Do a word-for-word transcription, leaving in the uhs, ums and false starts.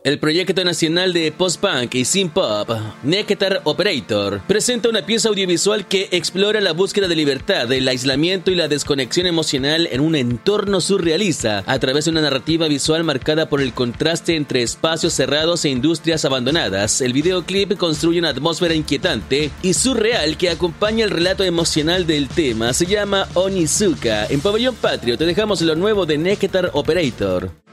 El proyecto nacional de post-punk y synth-pop, Nectar Operator, presenta una pieza audiovisual que explora la búsqueda de libertad, el aislamiento y la desconexión emocional en un entorno surrealista a través de una narrativa visual marcada por el contraste entre espacios cerrados e industrias abandonadas. El videoclip construye una atmósfera inquietante y surreal que acompaña el relato emocional del tema. Se llama Onizuka. En Pabellón Patrio te dejamos lo nuevo de Nectar Operator.